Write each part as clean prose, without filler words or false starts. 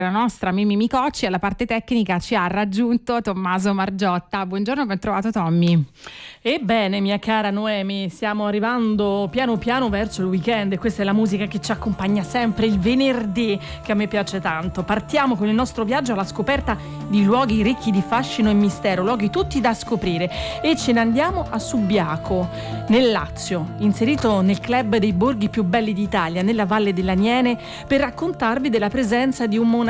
La nostra Mimì Micocci, alla parte tecnica ci ha raggiunto Tommaso Margiotta. Buongiorno, ben trovato Tommy. Ebbene, mia cara Noemi, stiamo arrivando piano piano verso il weekend e questa è la musica che ci accompagna sempre il venerdì, che a me piace tanto. Partiamo con il nostro viaggio alla scoperta di luoghi ricchi di fascino e mistero, luoghi tutti da scoprire, e ce ne andiamo a Subiaco, nel Lazio, inserito nel club dei borghi più belli d'Italia, nella Valle dell'Aniene, per raccontarvi della presenza di un monastero,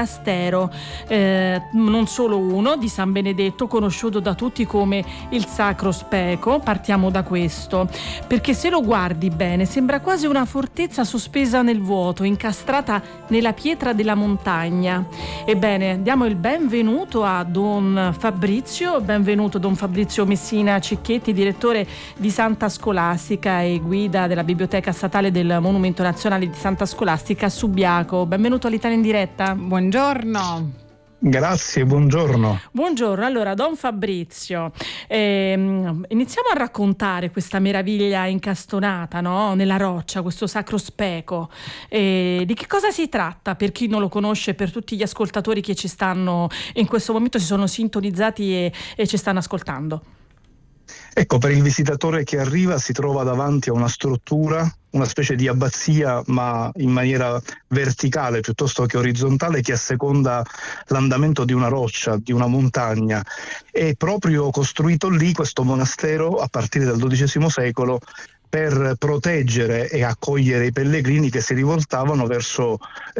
non solo uno, di San Benedetto, conosciuto da tutti come il Sacro Speco. Partiamo da questo, perché se lo guardi bene sembra quasi una fortezza sospesa nel vuoto, incastrata nella pietra della montagna. Ebbene, diamo il benvenuto a Don Fabrizio Messina Cicchetti, direttore di Santa Scolastica e guida della Biblioteca Statale del Monumento Nazionale di Santa Scolastica a Subiaco. Benvenuto all'Italia in diretta. Buongiorno. Grazie, buongiorno. Buongiorno, allora Don Fabrizio, iniziamo a raccontare questa meraviglia incastonata, no? Nella roccia, questo Sacro Speco. Di che cosa si tratta per chi non lo conosce, per tutti gli ascoltatori che ci stanno in questo momento, si sono sintonizzati e ci stanno ascoltando? Ecco, per il visitatore che arriva si trova davanti a una struttura, una specie di abbazia, ma in maniera verticale piuttosto che orizzontale, che asseconda l'andamento di una roccia, di una montagna. È proprio costruito lì questo monastero a partire dal XII secolo per proteggere e accogliere i pellegrini che si rivoltavano verso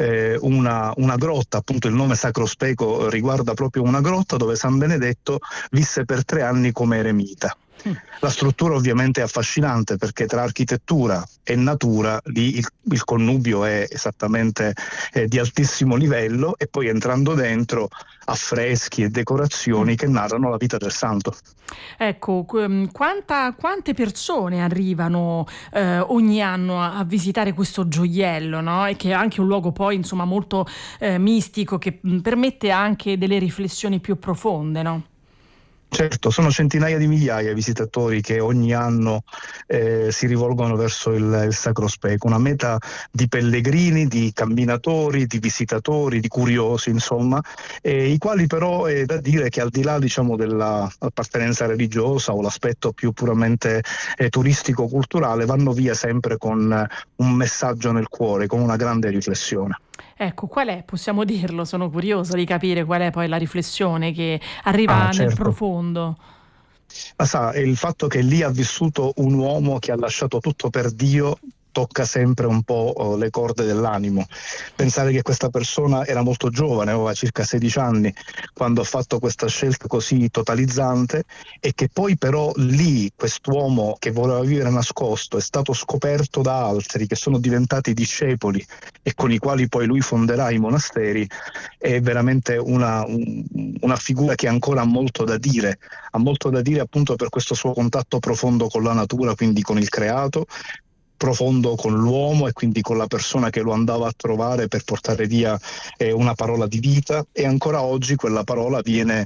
una grotta. Appunto il nome Sacro Speco riguarda proprio una grotta dove San Benedetto visse per 3 anni come eremita. La struttura ovviamente è affascinante perché tra architettura e natura lì il connubio è esattamente di altissimo livello, e poi entrando dentro affreschi e decorazioni che narrano la vita del santo. Ecco, quante persone arrivano ogni anno a visitare questo gioiello, no? E che è anche un luogo poi insomma molto mistico, che permette anche delle riflessioni più profonde, no? Certo, sono centinaia di migliaia i visitatori che ogni anno si rivolgono verso il Sacro Speco, una meta di pellegrini, di camminatori, di visitatori, di curiosi, insomma, i quali però è da dire che al di là, diciamo, dell'appartenenza religiosa o l'aspetto più puramente turistico-culturale, vanno via sempre con un messaggio nel cuore, con una grande riflessione. Ecco, qual è? Possiamo dirlo, sono curiosa di capire qual è poi la riflessione che arriva nel certo. profondo. Ma sa, è il fatto che lì ha vissuto un uomo che ha lasciato tutto per Dio tocca sempre un po' le corde dell'animo. Pensare che questa persona era molto giovane, aveva circa 16 anni, quando ha fatto questa scelta così totalizzante, e che poi però lì quest'uomo che voleva vivere nascosto è stato scoperto da altri che sono diventati discepoli e con i quali poi lui fonderà i monasteri, è veramente una figura che ancora ha molto da dire appunto per questo suo contatto profondo con la natura, quindi con il creato, profondo con l'uomo e quindi con la persona che lo andava a trovare per portare via una parola di vita, e ancora oggi quella parola viene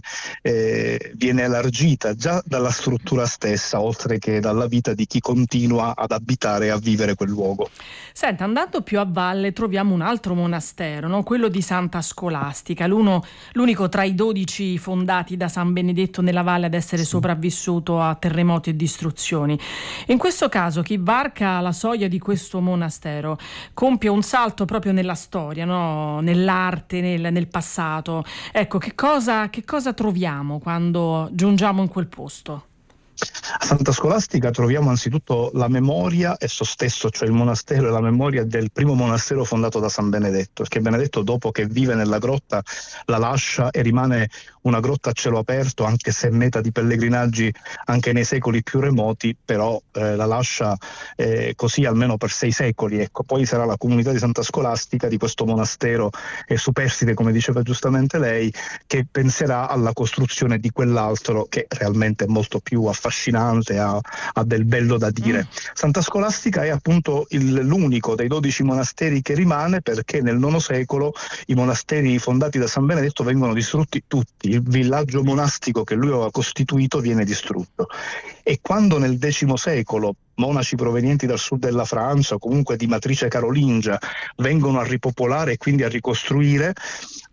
elargita già dalla struttura stessa, oltre che dalla vita di chi continua ad abitare e a vivere quel luogo. Senta, andando più a valle troviamo un altro monastero, no? Quello di Santa Scolastica, l'unico tra i 12 fondati da San Benedetto nella valle ad essere sopravvissuto a terremoti e distruzioni. In questo caso chi varca la soglia di questo monastero compie un salto proprio nella storia, no? Nell'arte, nel passato. Ecco, che cosa troviamo quando giungiamo in quel posto? A Santa Scolastica troviamo anzitutto la memoria, esso stesso, cioè il monastero, e la memoria del primo monastero fondato da San Benedetto, perché Benedetto, dopo che vive nella grotta, la lascia e rimane una grotta a cielo aperto, anche se meta di pellegrinaggi anche nei secoli più remoti, però la lascia così almeno per 6 secoli. Ecco, poi sarà la comunità di Santa Scolastica, di questo monastero superstite, come diceva giustamente lei, che penserà alla costruzione di quell'altro che realmente è molto più affascinante, ha del bello da dire. Santa Scolastica è appunto l'unico dei 12 monasteri che rimane, perché nel IX secolo i monasteri fondati da San Benedetto vengono distrutti tutti, il villaggio monastico che lui aveva costituito viene distrutto, e quando nel X secolo monaci provenienti dal sud della Francia o comunque di matrice carolingia vengono a ripopolare e quindi a ricostruire,